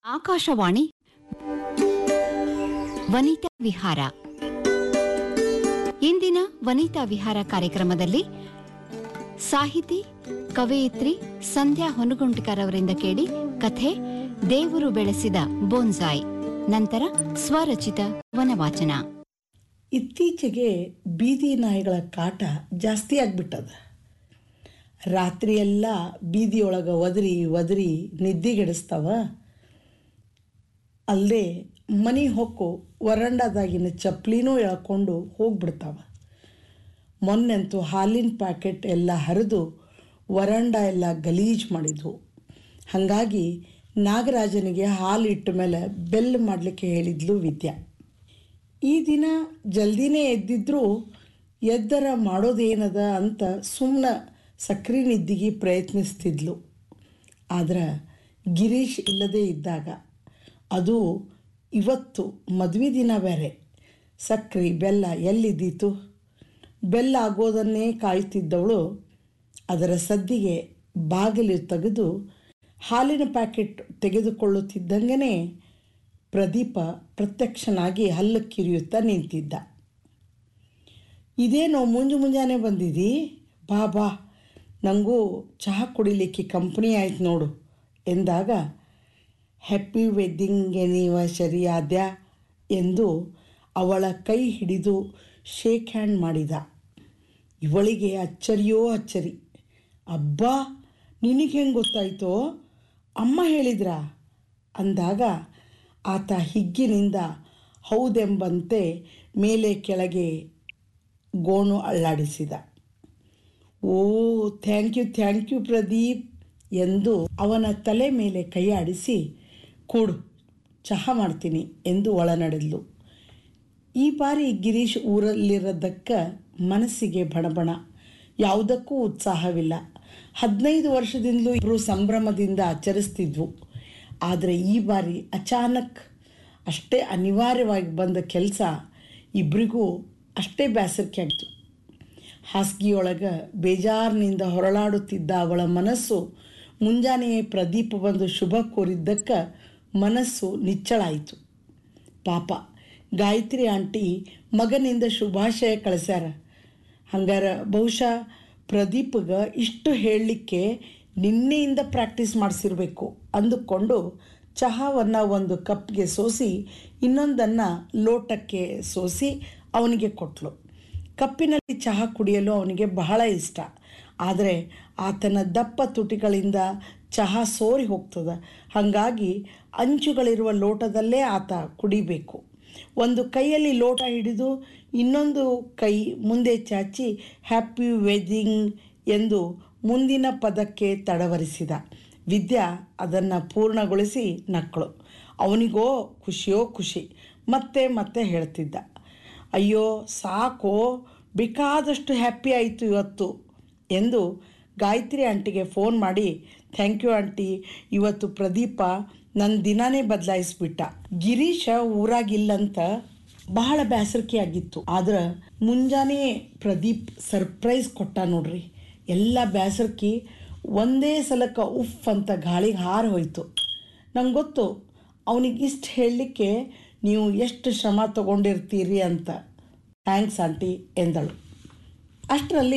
ಆಕಾಶವಾಣಿ ವನಿತಾ ವಿಹಾರ. ಇಂದಿನ ವನಿತಾ ವಿಹಾರ ಕಾರ್ಯಕ್ರಮದಲ್ಲಿ ಸಾಹಿತಿ ಕವಯಿತ್ರಿ ಸಂಧ್ಯಾ ಹೊನಗುಂಟಿಕರ್ ಅವರಿಂದ ಕೇಳಿ ಕಥೆ ದೇವರು ಬೆಳೆಸಿದ ಬೋನ್ಸಾಯ್. ನಂತರ ಸ್ವರಚಿತ ವನವಾಚನ. ಇತ್ತೀಚೆಗೆ ಬೀದಿ ನಾಯಿಗಳ ಕಾಟ ಜಾಸ್ತಿ ಆಗ್ಬಿಟ್ಟದ. ರಾತ್ರಿಯೆಲ್ಲ ಬೀದಿಯೊಳಗೆ ಒದರಿ ನಿದ್ದೆಗೆಡಿಸ್ತಾವ. ಅಲ್ಲದೆ ಮನೆ ಹೊಕ್ಕು ವರಂಡಾದಾಗಿನ ಚಪ್ಪಲಿನೂ ಎಳ್ಕೊಂಡು ಹೋಗ್ಬಿಡ್ತಾವ. ಮೊನ್ನೆಂತೂ ಹಾಲಿನ ಪ್ಯಾಕೆಟ್ ಎಲ್ಲ ಹರಿದು ವರಂಡ ಎಲ್ಲ ಗಲೀಜು ಮಾಡಿದ್ವು. ಹಾಗಾಗಿ ನಾಗರಾಜನಿಗೆ ಹಾಲು ಇಟ್ಟ ಮೇಲೆ ಬೆಲ್ ಮಾಡಲಿಕ್ಕೆ ಹೇಳಿದ್ಲು ವಿದ್ಯಾ. ಈ ದಿನ ಜಲ್ದಿನೇ ಎದ್ದಿದ್ರೂ ಎದ್ದರ ಮಾಡೋದೇನದ ಅಂತ ಸುಮ್ಮನೆ ಸಕ್ರೆ ನಿದ್ದಿಗೆ ಪ್ರಯತ್ನಿಸ್ತಿದ್ಲು. ಆದ್ರೆ ಗಿರೀಶ್ ಇಲ್ಲದೇ ಇದ್ದಾಗ, ಅದು ಇವತ್ತು ಮದುವೆ ದಿನ ಬೇರೆ, ಸಕ್ರೆ ಬೆಲ್ಲ ಎಲ್ಲಿದ್ದೀತು? ಬೆಲ್ಲ ಆಗೋದನ್ನೇ ಕಾಯ್ತಿದ್ದವಳು ಅದರ ಸದ್ದಿಗೆ ಬಾಗಿಲು ತೆಗೆದು ಹಾಲಿನ ಪ್ಯಾಕೆಟ್ ತೆಗೆದುಕೊಳ್ಳುತ್ತಿದ್ದಂಗೆ ಪ್ರದೀಪ ಪ್ರತ್ಯಕ್ಷನಾಗಿ ಹಲ್ಲು ಕಿರಿಯುತ್ತಾ ನಿಂತಿದ್ದ. ಇದೇನೋ ಮುಂಜಾನೆ ಬಂದಿದ್ದೀ? ಬಾ ನನಗೂ ಚಹಾ ಕುಡಿಲಿಕ್ಕೆ ಕಂಪ್ನಿ ಆಯ್ತು ನೋಡು ಎಂದಾಗ, ಹ್ಯಾಪಿ ವೆಡ್ಡಿಂಗ್ ಎನಿವರ್ಸರಿ ಆದ್ಯಾ ಎಂದು ಅವಳ ಕೈ ಹಿಡಿದು ಶೇಕ್ ಹ್ಯಾಂಡ್ ಮಾಡಿದ. ಇವಳಿಗೆ ಅಚ್ಚರಿಯೋ ಅಚ್ಚರಿ. ಅಬ್ಬಾ, ನಿನಗೆ ಹೆಂಗೆ ಗೊತ್ತಾಯ್ತೋ? ಅಮ್ಮ ಹೇಳಿದ್ರಾ ಅಂದಾಗ ಆತ ಹಿಗ್ಗಿನಿಂದ ಹೌದೆಂಬಂತೆ ಮೇಲೆ ಕೆಳಗೆ ಗೋಣು ಅಳ್ಳಾಡಿಸಿದ. ಓ, ಥ್ಯಾಂಕ್ ಯು ಪ್ರದೀಪ್ ಎಂದು ಅವನ ತಲೆ ಮೇಲೆ ಕೈಯಾಡಿಸಿ, ಕೂಡು ಚಹಾ ಮಾಡ್ತೀನಿ ಎಂದು ಒಳನಡೆದ್ಲು. ಈ ಬಾರಿ ಗಿರೀಶ್ ಊರಲ್ಲಿರೋದಕ್ಕೆ ಮನಸ್ಸಿಗೆ ಬಣಬಣ, ಯಾವುದಕ್ಕೂ ಉತ್ಸಾಹವಿಲ್ಲ. 15 ವರ್ಷದಿಂದಲೂ ಇಬ್ಬರು ಸಂಭ್ರಮದಿಂದ ಆಚರಿಸ್ತಿದ್ವು. ಆದರೆ ಈ ಬಾರಿ ಅಚಾನಕ್ ಅಷ್ಟೇ ಅನಿವಾರ್ಯವಾಗಿ ಬಂದ ಕೆಲಸ ಇಬ್ಬರಿಗೂ ಅಷ್ಟೇ ಬೇಸರಿಕೆ ಆಯಿತು. ಹಾಸಿಗೆಯೊಳಗೆ ಬೇಜಾರಿನಿಂದ ಹೊರಳಾಡುತ್ತಿದ್ದ ಅವಳ ಮನಸ್ಸು ಮುಂಜಾನೆಯೇ ಪ್ರದೀಪ ಬಂದು ಶುಭ ಕೋರಿದ್ದಕ್ಕೆ ಮನಸ್ಸು ನಿಚ್ಚಳಾಯಿತು. ಪಾಪ, ಗಾಯತ್ರಿ ಆಂಟಿ ಮಗನಿಂದ ಶುಭಾಶಯ ಕಳಿಸ್ಯಾರ. ಹಂಗಾರೆ ಬಹುಶಃ ಪ್ರದೀಪ್ಗೆ ಇಷ್ಟು ಹೇಳಲಿಕ್ಕೆ ನಿನ್ನೆಯಿಂದ ಪ್ರಾಕ್ಟೀಸ್ ಮಾಡಿಸಿರಬೇಕು ಅಂದುಕೊಂಡು ಚಹಾವನ್ನು ಒಂದು ಕಪ್ಗೆ ಸೋಸಿ ಇನ್ನೊಂದನ್ನು ಲೋಟಕ್ಕೆ ಸೋಸಿ ಅವನಿಗೆ ಕೊಟ್ಟಳು. ಕಪ್ಪಿನಲ್ಲಿ ಚಹಾ ಕುಡಿಯಲು ಅವನಿಗೆ ಬಹಳ ಇಷ್ಟ. ಆದರೆ ಆತನ ದಪ್ಪ ತುಟಿಗಳಿಂದ ಚಹಾ ಸೋರಿ ಹೋಗ್ತದೆ. ಹಾಗಾಗಿ ಅಂಚುಗಳಿರುವ ಲೋಟದಲ್ಲೇ ಆತ ಕುಡಿಬೇಕು. ಒಂದು ಕೈಯಲ್ಲಿ ಲೋಟ ಹಿಡಿದು ಇನ್ನೊಂದು ಕೈ ಮುಂದೆ ಚಾಚಿ ಹ್ಯಾಪಿ ವೆಡ್ಡಿಂಗ್ ಎಂದು ಮುಂದಿನ ಪದಕ್ಕೆ ತಡವರಿಸಿದ. ವಿದ್ಯಾ ಅದನ್ನು ಪೂರ್ಣಗೊಳಿಸಿ ನಕ್ಕಳು. ಅವನಿಗೋ ಖುಷಿಯೋ ಖುಷಿ. ಮತ್ತೆ ಹೇಳ್ತಿದ್ದ, ಅಯ್ಯೋ ಸಾಕೋ, ಬೇಕಾದಷ್ಟು ಹ್ಯಾಪಿ ಆಯಿತು ಇವತ್ತು ಎಂದು ಗಾಯತ್ರಿ ಆಂಟಿಗೆ ಫೋನ್ ಮಾಡಿ, ಥ್ಯಾಂಕ್ ಯು ಆಂಟಿ, ಇವತ್ತು ಪ್ರದೀಪ ನನ್ನ ದಿನಾನೇ ಬದಲಾಯಿಸ್ಬಿಟ್ಟ. ಗಿರೀಶ ಊರಾಗಿಲ್ಲಂತ ಬಹಳ ಬೇಸರಿಕೆ ಆಗಿತ್ತು. ಆದ್ರೆ ಮುಂಜಾನೆ ಪ್ರದೀಪ್ ಸರ್ಪ್ರೈಸ್ ಕೊಟ್ಟ ನೋಡ್ರಿ. ಎಲ್ಲ ಬೇಸರಿಕೆ ಒಂದೇ ಸಲಕ್ಕೆ ಉಫ್ ಅಂತ ಗಾಳಿಗೆ ಹಾರಿ ಹೋಯಿತು. ನಂಗೆ ಗೊತ್ತು ಅವನಿಗೆ ಇಷ್ಟು ಹೇಳಲಿಕ್ಕೆ ನೀವು ಎಷ್ಟು ಶ್ರಮ ತಗೊಂಡಿರ್ತೀರಿ ಅಂತ. ಥ್ಯಾಂಕ್ಸ್ ಆಂಟಿ ಎಂದಳು. ಅಷ್ಟರಲ್ಲಿ